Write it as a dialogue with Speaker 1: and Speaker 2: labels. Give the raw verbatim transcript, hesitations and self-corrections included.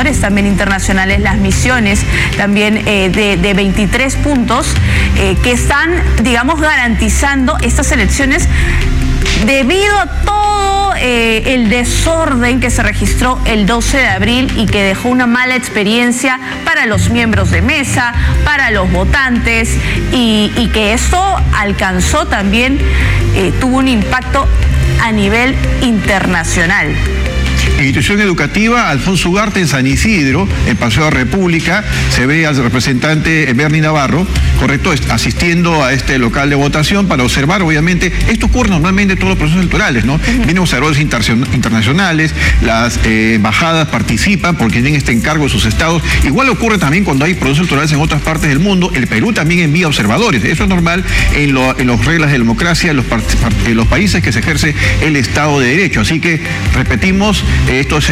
Speaker 1: observadores también internacionales, las misiones también eh, de, de veintitrés puntos eh, que están, digamos, garantizando estas elecciones debido a todo eh, el desorden que se registró el doce de abril y que dejó una mala experiencia para los miembros de mesa, para los votantes, y, y que esto alcanzó también, eh, tuvo un impacto a nivel internacional.
Speaker 2: En institución educativa, Alfonso Ugarte en San Isidro, en Paseo de la República, se ve al representante Bernie Navarro, correcto, asistiendo a este local de votación para observar, obviamente, esto ocurre normalmente en todos los procesos electorales, ¿no? Uh-huh. Vienen observadores internacionales, las eh, embajadas participan porque tienen este encargo de sus estados. Igual ocurre también cuando hay procesos electorales en otras partes del mundo. El Perú también envía observadores. Eso es normal en, lo, en las reglas de democracia, en los, en los países que se ejerce el Estado de Derecho. Así que, repetimos, esto es